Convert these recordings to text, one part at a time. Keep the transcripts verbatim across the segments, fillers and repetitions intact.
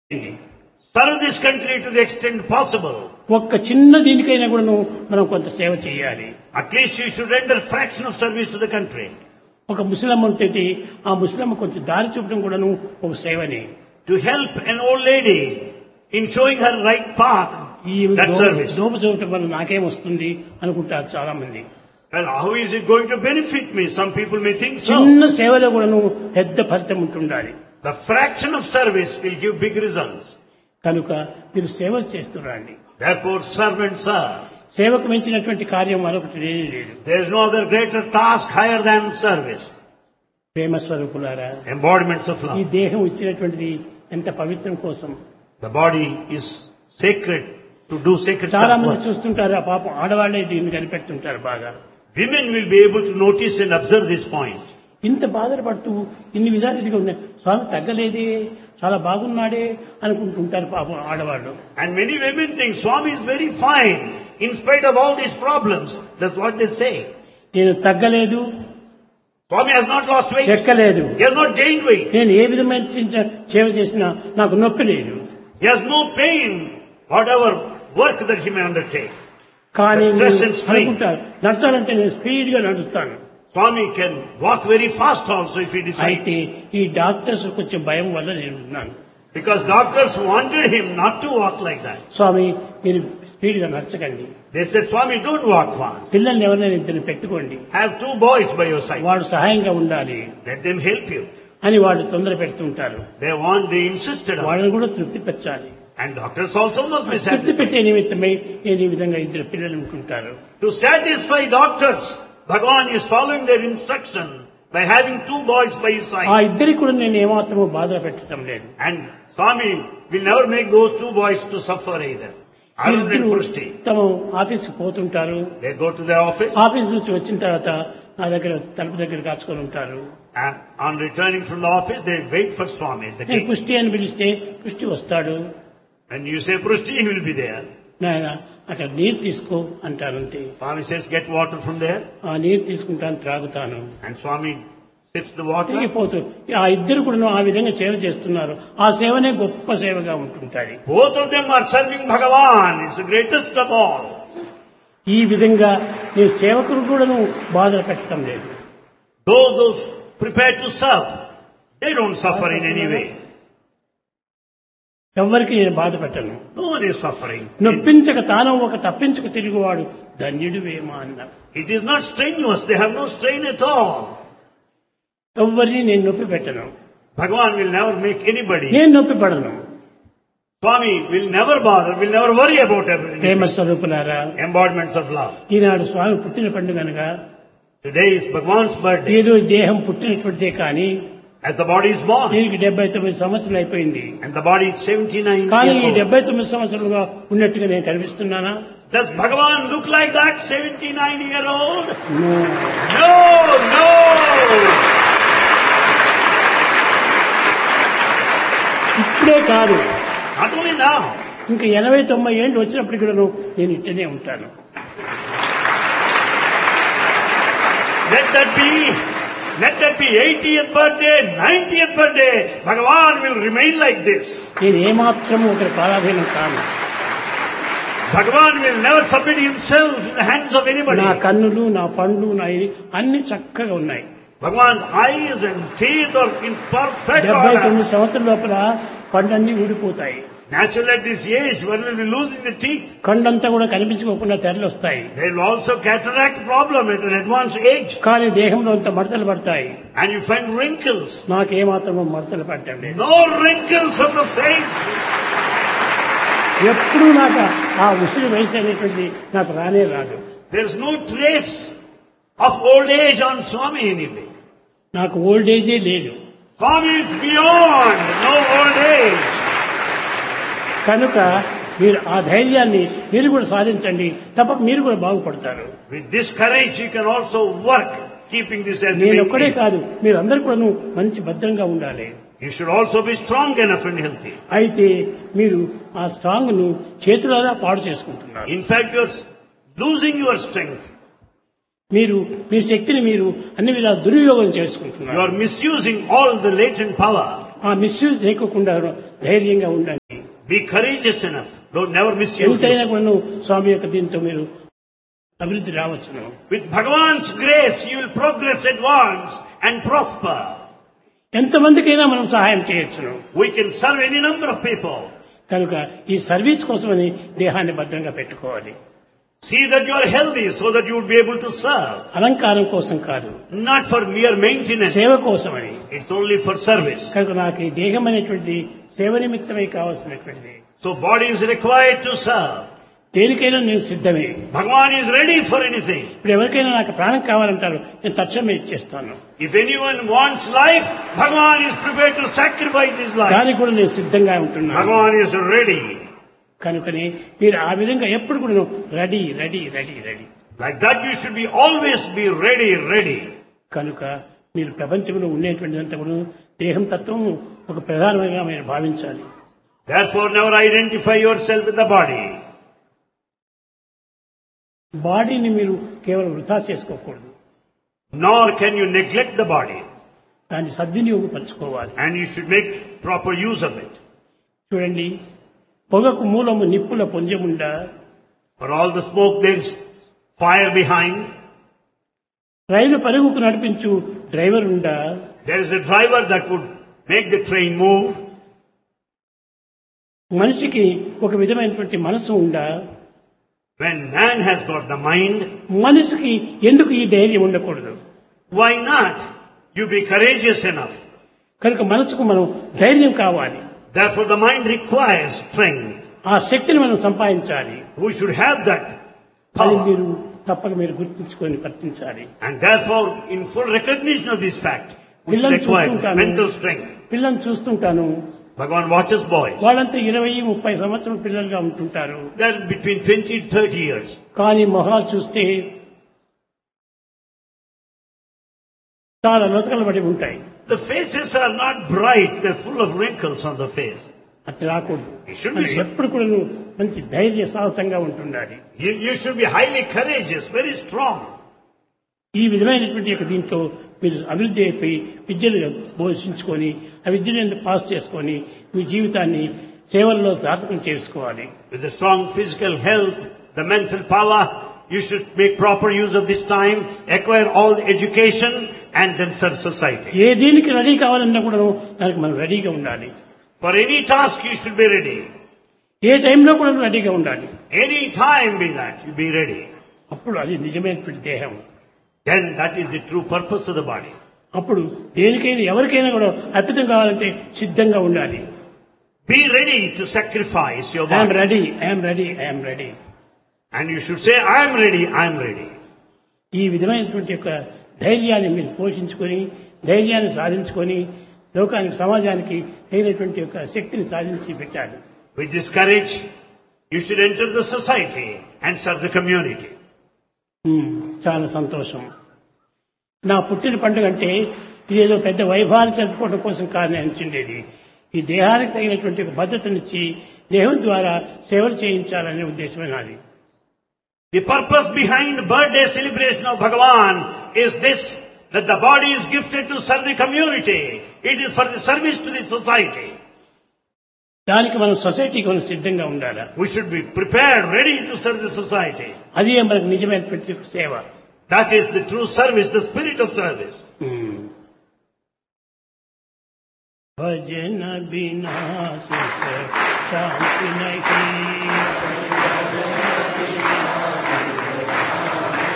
Serve this country to the extent possible. ఒక్క చిన్న దీనికైనా కూడాను మనం కొంత సేవ చేయాలి. At least you should render fraction of service to the country. ఒక ముసలమ్మ ఉంటే ఆ ముసలమ్మ కొంచెం దారి చూపడం కూడాను ఒక సేవనే. To help an old lady in showing her right path, ఈ that service. దోప చూపటం వల్ల నాకేం వస్తుంది అనుకుంటారు చాలా మంది. Well, how is it going to benefit me? Some people may think so. చిన్న సేవలో కూడాను పెద్ద ఫలితం ఉంటుండాలి. The fraction of service will give big results. కనుక మీరు సేవలు చేస్తురండి. Therefore, serve and serve. సేవకు మించినటువంటి కార్యం మరొకటి లేనే లేదు. There is no other greater task higher than service. ప్రేమ స్వరూపులారా, Embodiments of ఈ love. దేహం ఇచ్చినటువంటిది ఎంత పవిత్రం కోసం. The body is sacred to do sacred చాలా stuff. మంది చూస్తుంటారు, ఆ పాపం ఆడవాళ్లే దీన్ని కనిపెడుతుంటారు బాగా. Women will be able to notice and observe this point. ఇంత బాధపడుతూ ఇన్ని విధాలు ఇదిగా ఉన్నాయి, స్వామి తగ్గలేదే, చాలా బాగున్నాడే అనుకుంటుంటారు పాపం ఆడవాళ్ళు. And many women think Swami is very fine in spite of all these problems. That's what they say. నేను తగ్గలేదు, Swami has not lost weight. ఎక్కలేదు, He has not gained weight. నేను ఏ విధమైన సేవ చేసినా నాకు నొప్పి లేదు. He has no pain, whatever work that he may undertake. కానీ The stress and strain. అనుకుంటారు నడచాలంటే నేను స్పీడ్ గా నడుస్తాను. Swami can walk very fast also if he అయితే decides. ఈ డాక్టర్స్ కొంచెం భయం వల్ల నేను ఉన్నాను. Because doctors wanted him not to walk like that. స్వామి మీరు స్పీడ్ గా నడచకండి, They said, Swami, don't walk fast. పిల్లల్ని ఎవరైనా ఇద్దరు పెట్టుకోండి, Have two boys by your side. వాడు సహాయంగా ఉండాలి Let them help you. అని వాళ్ళు తొందర పెడుతుంటారు. They want, they insisted on it. వాళ్ళని కూడా తృప్తి పెట్టాలి. And doctors also must be తృప్తి satisfied. పెట్టే నిమిత్తమై నేను ఈ విధంగా ఇద్దరు పిల్లలు అనుకుంటారు. To satisfy doctors, Bhagavan is following their instruction by having two boys by his ఆ side. ఇద్దరికి కూడా నేను ఏమాత్రము బాధ పెట్టడం లేదు. And Swami will never make those two boys to suffer either. Arun and వీరిద్దరూ Purushti. తమ ఆఫీస్కి పోతుంటారు. They go to their office. Office నుంచి వచ్చిన తర్వాత నా దగ్గర తలుపు దగ్గర కాచుకొని ఉంటారు. And on returning from the office, they wait for Swami at the నేను gate. పుష్టి అని పిలిస్తే పుష్టి వస్తాడు. When you say Purushti, he will be there. నాయన అక్కడ నీరు తీసుకో అంటారు అంతే. Swami says, get water from there. ఆ నీరు తీసుకుంటాను, త్రాగుతాను, And Swami sips the water. తిరిగిపోతూ ఆ ఇద్దరు కూడా ఆ విధంగా సేవ చేస్తున్నారు. ఆ సేవనే గొప్ప సేవగా ఉంటుంటాయి. Both of them are serving Bhagavan. It's the greatest of all. ఈ విధంగా నేను సేవకులు కూడాను బాధలు పెట్టడం లేదు. Those, those prepared to serve, they don't suffer in any way. ఎవరికి నేను బాధ పెట్టను. No one is suffering. నొప్పించక తాను ఒక తప్పించక తిరుగువాడు ధన్యుడు వేమా అన్నారు. It is not strenuous. They have no strain at all. ఎవరిని నేను నొప్పి పెట్టను, Bhagavan will never make anybody. నేను నొప్పి పడను. Swami will never bother, will never worry about Prema everything. స్వరూపులారా, Embodiments of love. ఈనాడు స్వామి పుట్టిన పండుగ అనగా Today is Bhagavan's birthday. ఏదో దేహం పుట్టినటువంటిదే కానీ As the body is born. దీనికి డెబ్బై తొమ్మిది సంవత్సరాలు అయిపోయింది. And the body is seventy-nine కానీ ఈ years old. డెబ్బై తొమ్మిది సంవత్సరాలుగా ఉన్నట్టుగా నేను కనిపిస్తున్నానా? Does Bhagavan look like that seventy-nine year old? No. No, no. ఇప్పుడే కాదు, Not only now. ఇంకా ఎనభై తొంభై ఏళ్ళు వచ్చినప్పటికి కూడా నేను ఇట్టనే ఉంటాను. Let that be, let that be eightieth birthday, ninetieth birthday. Bhagavan will remain like this. నేను ఏమాత్రము ఒకరి పారాధీనం కాను. Bhagavan will never submit himself in the hands of anybody. నా కన్నులు, నా పండ్లు, నా ఇది అన్ని చక్కగా ఉన్నాయి. Bhagavan's eyes and teeth are in perfect డెబ్బై order. తొమ్మిది సంవత్సరాల లోపల పండ్లన్నీ ఊడిపోతాయి. Naturally at this age, one will be losing the teeth. కండంతా కూడా కనిపించుకోకుండా తెరలు వస్తాయి. There will also cataract problem at an advanced age. కానీ దేహంలో అంత మడతలు పడతాయి. And you find wrinkles. నాకేమాత్రమో మడతలు పడటం లేదు. No wrinkles of the face. ఎప్పుడూ నాకు ఆ ఉసిరి వయసు అనేటువంటి నాకు రానే రాదు. There is no trace of old age on Swami anyway. నాకు ఓల్డ్ ఏజే లేదు. Swami is beyond no old age. కనుక మీరు ఆ ధైర్యాన్ని మీరు కూడా సాధించండి, తప్పక మీరు కూడా బాగుపడతారు. With this courage you can also work keeping this as the నేను main ఒక్కడే aim. కాదు, మీరు అందరూ కూడా మంచి భద్రంగా ఉండాలి. You should also be strong enough and healthy. అయితే మీరు ఆ స్ట్రాంగ్ ను చేతులారా పాడు చేసుకుంటున్నారు. In fact, you're losing your strength. మీరు మీ శక్తిని మీరు అన్ని విధాల దుర్వినియోగం You చేసుకుంటున్నారు. are misusing all the latent power. ఆ మిస్యూజ్ చేయకుండా ధైర్యంగా ఉండండి. Be courageous enough. Don't never misuse ఎంతైనా it. కూడా స్వామి యొక్క దీంతో మీరు అభివృద్ధి రావచ్చును. With Bhagavan's grace, you will progress, advance, and prosper. ఎంతమందికైనా మనం సహాయం చేయొచ్చును. We can serve any number of people. కనుక ఈ సర్వీస్ కోసమని దేహాన్ని భద్రంగా పెట్టుకోవాలి. See that you are healthy so that you would be able to serve. అలంకారం కోసం కాదు, Not for mere maintenance. సేవ కోసమని. It's only for service. కనుక నాకు ఈ దేహం అనేటువంటిది సేవ నిమిత్తమై కావాల్సినటువంటిది. So body is required to serve. దేనికైనా నేను సిద్ధమే. Bhagavan is ready for anything. ఇప్పుడు ఎవరికైనా నాకు ప్రాణం కావాలంటారు, నేను తక్షణమే ఇచ్చేస్తాను. If anyone wants life, Bhagavan is prepared to sacrifice his life. దానికి కూడా నేను సిద్ధంగా ఉంటున్నాను. Bhagavan is ready. కనుకనే మీరు ఆ విధంగా ఎప్పుడు కూడా ready ready ready ready. Like that you should be always be ready, ready. కనుక మీరు ప్రపంచంలో ఉండేటువంటిదంతా కూడా దేహం తత్వం ఒక ప్రధానంగా మీరు భావించాలి. Therefore never identify yourself with the body. బాడీని మీరు కేవలం వృధా చేసుకోకూడదు. Nor can you neglect the body. దాన్ని సద్వినియోగపరచుకోవాలి. And you should make proper use of it. చూడండి, పొగకు మూలము నిప్పుల పొంజముండా, For all the smoke there is fire behind. రైలు పరుగుకు నడిపించు డ్రైవర్ ఉండా, There is a driver that would make the train move. మనిషికి ఒక విధమైనటువంటి మనసు ఉండా, When man has got the mind, మనిషికి ఎందుకు ఈ ధైర్యం ఉండకూడదు? why not? You be courageous enough. కనుక మనసుకు మనం ధైర్యం కావాలి. Therefore the mind requires strength. ఆ శక్తిని మనం సంపాదించాలి. We should have that అది power. మీరు తప్పక మీరు గుర్తుంచుకొని వర్తించాలి. And therefore, in full recognition of this fact, we should పిల్లల్ని acquire this చూస్తుంటాను, mental strength. పిల్లల్ని చూస్తుంటాను, Bhagavan watches boys. వాళ్ళంతా ఇరవై ముప్పై సంవత్సరం పిల్లలుగా ఉంటుంటారు. They're between twenty to thirty years. కానీ మొహాలు చూస్తే చాలా లోతకలు పడి ఉంటాయి. The faces are not bright, they're full of wrinkles on the face. అట్లా రాకూడదు. It should be మనం so. ఎప్పుడు కూడా నువ్వు మంచి ధైర్య సాహసంగా ఉంటుండాలి. You, you should be highly courageous, very strong. ఈ విధమైనటువంటి యొక్క దీంట్లో మీరు అభివృద్ధి అయిపోయి విద్యను బోధించుకొని ఆ విద్యను పాస్ చేసుకొని మీ జీవితాన్ని సేవల్లో సార్థకం చేసుకోవాలి. With the strong physical health, the mental power, you should make proper use of this time, acquire all the education, and then serve society. ఏ దీనికి రెడీ కావాలన్నా కూడా దానికి మనం రెడీగా ఉండాలి. For any task, you should be ready. ఏ టైంలో కూడా రెడీగా ఉండాలి. Any time be that, you be ready. అప్పుడు అది నిజమైనటువంటి దేహం. Then that is the true purpose of the body. అప్పుడు దేనికైనా ఎవరికైనా కూడా అర్పితం కావాలంటే సిద్ధంగా ఉండాలి. Be ready to sacrifice your I'm body. Ready I'm ready I'm ready. And you should say, I am ready, I am ready. ఈ విధమైనటువంటి యొక్క ధైర్యాన్ని మీరు పోషించుకొని ధైర్యాన్ని సాధించుకొని లోకానికి సమాజానికి తగినటువంటి యొక్క శక్తిని సాధించి పెట్టాలి. With this courage, you should enter the society and serve the community. ఉమ్, చాలా సంతోషం. నా పుట్టిన పండుగ అంటే ఇదేదో పెద్ద వైభవాన్ని జరుపుకోవడం కోసం కాదని అనిచిండేది. ఈ దేహానికి తగినటువంటి ఒక భద్రతనిచ్చి దేహం ద్వారా సేవలు చేయించాలనే ఉద్దేశమే నాది. The purpose behind birthday celebration of Bhagavan is this, that the body is gifted to serve the community. It is for the service to the society. దానికి మనం సొసైటీకి మనం సిద్ధంగా ఉండాలి. We should be prepared, ready to serve the society. అది మనకు నిజమైనటువంటి సేవ. That is the true service, the spirit of service. ఉమ్. భజన బినా సుఖ శాంతి నహీ,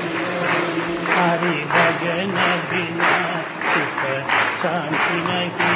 హరి భజన బినా సుఖ శాంతి నహీ.